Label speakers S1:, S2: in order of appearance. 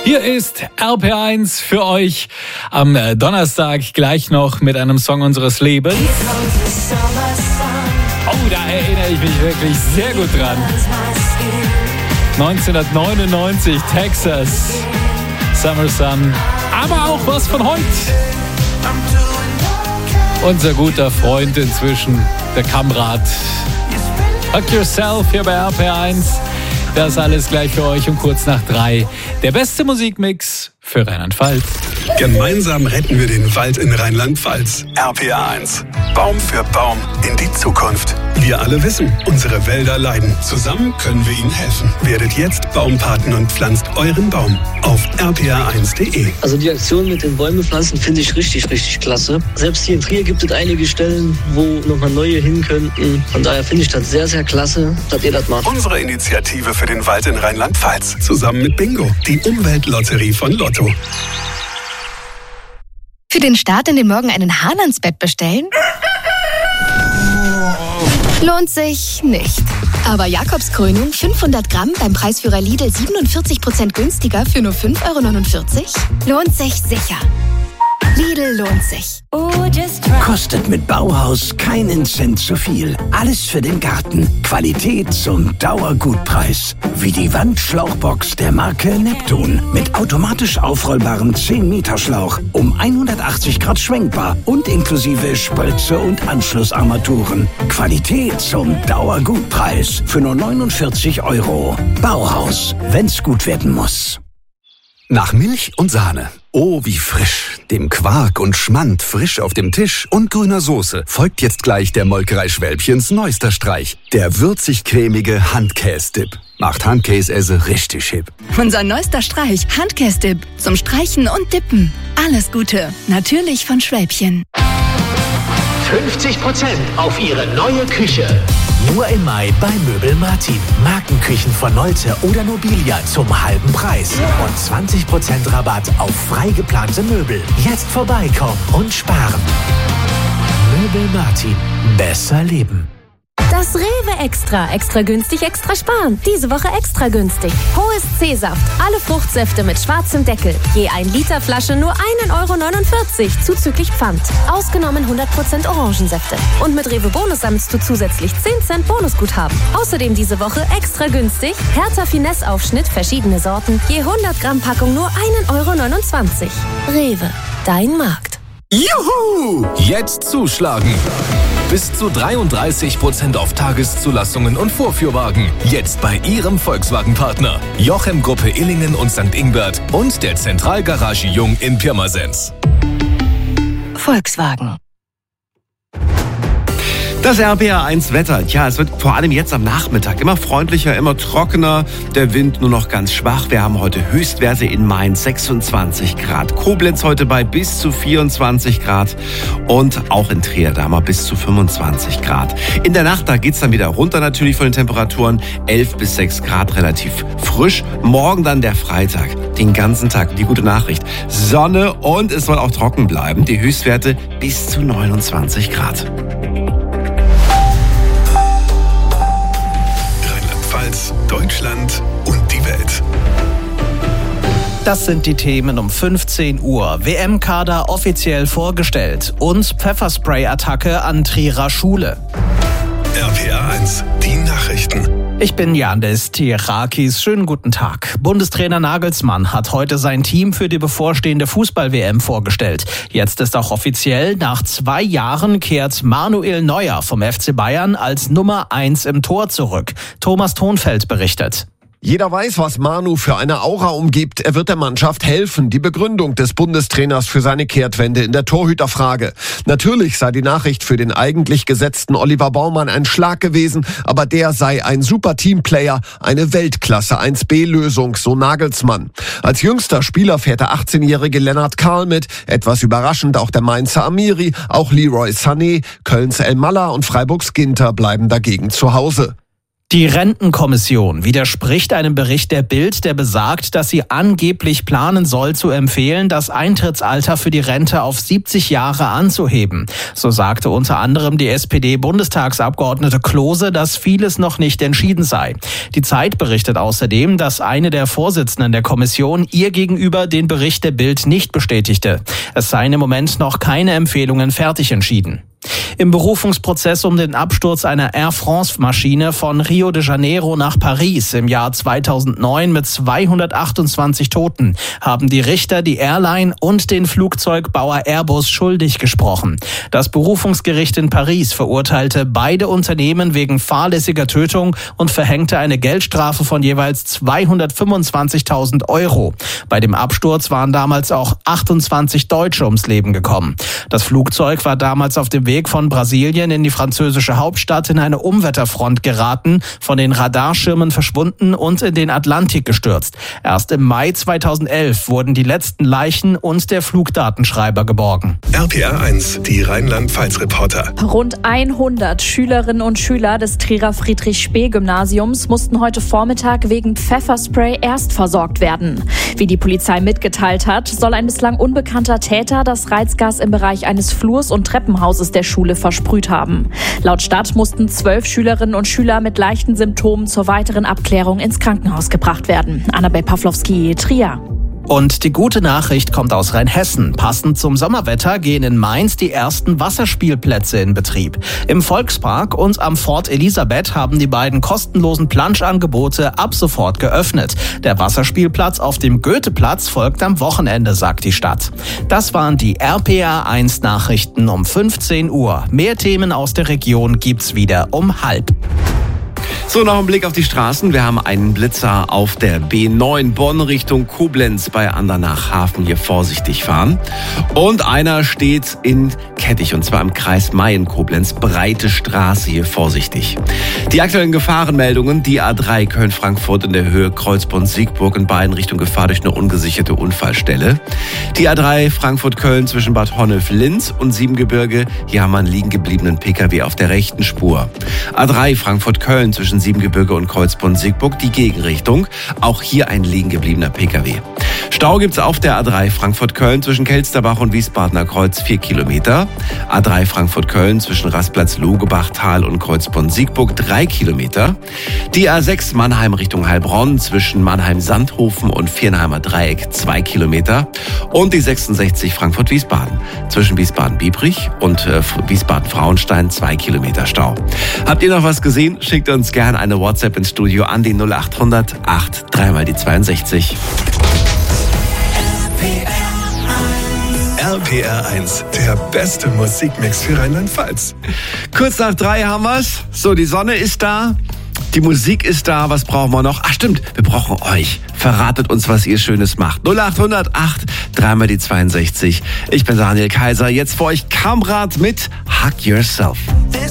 S1: Hier ist RPR1 für euch am Donnerstag gleich noch mit einem Song unseres Lebens. Oh, da erinnere ich mich wirklich sehr gut dran. 1999, Texas, Summer Sun, aber auch was von heute. Unser guter Freund inzwischen, der Kamrat. Hug Yourself hier bei RPR1. Das alles gleich für euch um kurz nach 3. Der beste Musikmix für Rheinland-Pfalz.
S2: Gemeinsam retten wir den Wald in Rheinland-Pfalz. RPR1. Baum für Baum in die Zukunft. Wir alle wissen, unsere Wälder leiden. Zusammen können wir ihnen helfen. Werdet jetzt Baumpaten und pflanzt euren Baum auf rpr1.de.
S3: Also die Aktion mit den Bäume pflanzen finde ich richtig klasse. Selbst hier in Trier gibt es einige Stellen, wo nochmal neue hin könnten. Von daher finde ich das sehr klasse, dass ihr das macht.
S2: Unsere Initiative für den Wald in Rheinland-Pfalz. Zusammen mit Bingo, die Umweltlotterie von Lotto.
S4: Für den Start in den Morgen einen Hahn ans Bett bestellen? Lohnt sich nicht. Aber Jakobskrönung 500 Gramm beim Preisführer Lidl 47% günstiger für nur 5,49 € lohnt sich sicher. Lidl lohnt sich.
S5: Kostet mit Bauhaus keinen Cent zu viel. Alles für den Garten. Qualität zum Dauergutpreis. Wie die Wandschlauchbox der Marke Neptun. Mit automatisch aufrollbarem 10-Meter-Schlauch. Um 180 Grad schwenkbar und inklusive Spritze und Anschlussarmaturen. Qualität zum Dauergutpreis. Für nur 49 €. Bauhaus. Wenn's gut werden muss.
S6: Nach Milch und Sahne. Oh, wie frisch. Dem Quark und Schmand frisch auf dem Tisch und grüner Soße folgt jetzt gleich der Molkerei Schwälbchens neuester Streich. Der würzig-cremige Handkäse-Dip. Macht Handkäse richtig hip.
S4: Unser neuester Streich, Handkäse-Dip. Zum Streichen und Dippen. Alles Gute. Natürlich von Schwälbchen.
S7: 50% auf Ihre neue Küche. Nur im Mai bei Möbel Martin. Markenküchen von Nolte oder Nobilia zum halben Preis. Und 20% Rabatt auf frei geplante Möbel. Jetzt vorbeikommen und sparen. Möbel Martin. Besser leben.
S8: Das Rewe Extra. Extra günstig, extra sparen. Diese Woche extra günstig. Hohes C-Saft. Alle Fruchtsäfte mit schwarzem Deckel. Je 1 Liter Flasche nur 1,49 € zuzüglich Pfand. Ausgenommen 100% Orangensäfte. Und mit Rewe Bonus sammelst du zusätzlich 10 Cent Bonusguthaben. Außerdem diese Woche extra günstig. Hertha Finesse Aufschnitt, verschiedene Sorten. Je 100 Gramm Packung nur 1,29 €. Rewe. Dein Markt.
S9: Juhu! Jetzt zuschlagen! Bis zu 33% auf Tageszulassungen und Vorführwagen. Jetzt bei Ihrem Volkswagen-Partner. Jochem Gruppe Illingen und St. Ingbert und der Zentralgarage Jung in Pirmasens.
S4: Volkswagen.
S10: Das RPR1 Wetter. Tja, es wird vor allem jetzt am Nachmittag immer freundlicher, immer trockener. Der Wind nur noch ganz schwach. Wir haben heute Höchstwerte in Mainz 26 Grad. Koblenz heute bei bis zu 24 Grad. Und auch in Trier, da haben wir bis zu 25 Grad. In der Nacht, da geht's dann wieder runter natürlich von den Temperaturen. 11 bis 6 Grad, relativ frisch. Morgen dann der Freitag. Den ganzen Tag. Die gute Nachricht. Sonne und es soll auch trocken bleiben. Die Höchstwerte bis zu 29 Grad.
S2: Deutschland und die Welt.
S11: Das sind die Themen um 15 Uhr. WM-Kader offiziell vorgestellt und Pfefferspray-Attacke an Trierer Schule.
S2: RPR1, die Nachrichten.
S11: Ich bin Yandis Tirakis. Schönen guten Tag. Bundestrainer Nagelsmann hat heute sein Team für die bevorstehende Fußball-WM vorgestellt. Jetzt ist auch offiziell, nach 2 Jahren kehrt Manuel Neuer vom FC Bayern als Nummer 1 im Tor zurück. Thomas Thonfeld berichtet.
S12: Jeder weiß, was Manu für eine Aura umgibt. Er wird der Mannschaft helfen. Die Begründung des Bundestrainers für seine Kehrtwende in der Torhüterfrage. Natürlich sei die Nachricht für den eigentlich gesetzten Oliver Baumann ein Schlag gewesen, aber der sei ein super Teamplayer, eine Weltklasse 1B-Lösung, so Nagelsmann. Als jüngster Spieler fährt der 18-jährige Lennart Karl mit. Etwas überraschend auch der Mainzer Amiri, auch Leroy Sané, Kölns El Malla und Freiburgs Ginter bleiben dagegen zu Hause.
S11: Die Rentenkommission widerspricht einem Bericht der Bild, der besagt, dass sie angeblich planen soll, zu empfehlen, das Eintrittsalter für die Rente auf 70 Jahre anzuheben. So sagte unter anderem die SPD-Bundestagsabgeordnete Klose, dass vieles noch nicht entschieden sei. Die Zeit berichtet außerdem, dass eine der Vorsitzenden der Kommission ihr gegenüber den Bericht der Bild nicht bestätigte. Es seien im Moment noch keine Empfehlungen fertig entschieden. Im Berufungsprozess um den Absturz einer Air France-Maschine von Rio de Janeiro nach Paris im Jahr 2009 mit 228 Toten haben die Richter die Airline und den Flugzeugbauer Airbus schuldig gesprochen. Das Berufungsgericht in Paris verurteilte beide Unternehmen wegen fahrlässiger Tötung und verhängte eine Geldstrafe von jeweils 225.000 €. Bei dem Absturz waren damals auch 28 Deutsche ums Leben gekommen. Das Flugzeug war damals auf dem Weg von Brasilien in die französische Hauptstadt in eine Umwetterfront geraten, von den Radarschirmen verschwunden und in den Atlantik gestürzt. Erst im Mai 2011 wurden die letzten Leichen und der Flugdatenschreiber geborgen.
S2: RPR 1, die Rheinland-Pfalz-Reporter.
S13: Rund 100 Schülerinnen und Schüler des Trierer Friedrich-Spee-Gymnasiums mussten heute Vormittag wegen Pfefferspray erstversorgt werden. Wie die Polizei mitgeteilt hat, soll ein bislang unbekannter Täter das Reizgas im Bereich eines Flurs und Treppenhauses der Schule versprüht haben. Laut Stadt mussten 12 Schülerinnen und Schüler mit leichten Symptomen zur weiteren Abklärung ins Krankenhaus gebracht werden. Annabel Pawlowski, Trier.
S11: Und die gute Nachricht kommt aus Rheinhessen. Passend zum Sommerwetter gehen in Mainz die ersten Wasserspielplätze in Betrieb. Im Volkspark und am Fort Elisabeth haben die beiden kostenlosen Planschangebote ab sofort geöffnet. Der Wasserspielplatz auf dem Goetheplatz folgt am Wochenende, sagt die Stadt. Das waren die RPR 1 Nachrichten um 15 Uhr. Mehr Themen aus der Region gibt's wieder um 12:30.
S10: So, noch ein Blick auf die Straßen. Wir haben einen Blitzer auf der B9 Bonn Richtung Koblenz bei Andernach-Hafen. Hier vorsichtig fahren. Und einer steht in Kettich, und zwar im Kreis Mayen-Koblenz. Breite Straße, hier vorsichtig. Die aktuellen Gefahrenmeldungen: die A3 Köln-Frankfurt in der Höhe Kreuzbronn-Siegburg in beiden Richtungen Gefahr durch eine ungesicherte Unfallstelle. Die A3 Frankfurt-Köln zwischen Bad Honnef-Linz und Siebengebirge. Hier haben wir einen liegen gebliebenen Pkw auf der rechten Spur. A3 Frankfurt-Köln zwischen Siebengebirge und Kreuzbronn-Siegburg die Gegenrichtung. Auch hier ein liegen gebliebener Pkw. Stau gibt's auf der A3 Frankfurt-Köln zwischen Kelsterbach und Wiesbadener Kreuz 4 Kilometer. A3 Frankfurt-Köln zwischen Rastplatz-Logebachtal und Kreuzbronn-Siegburg 3 Kilometer. Die A6 Mannheim Richtung Heilbronn zwischen Mannheim-Sandhofen und Viernheimer Dreieck 2 Kilometer. Und die 66 Frankfurt-Wiesbaden zwischen Wiesbaden-Biebrich und Wiesbaden-Frauenstein 2 Kilometer Stau. Habt ihr noch was gesehen? Schickt uns gerne eine WhatsApp ins Studio an die 0800 8 3 mal die 62.
S2: RPR 1, der beste Musikmix für Rheinland-Pfalz.
S10: Kurz nach 3 haben wir's. So, die Sonne ist da. Die Musik ist da. Was brauchen wir noch? Ach stimmt, wir brauchen euch. Verratet uns, was ihr Schönes macht. 0800 8 3 mal die 62. Ich bin Daniel Kaiser. Jetzt für euch Kamrat mit Hug Yourself.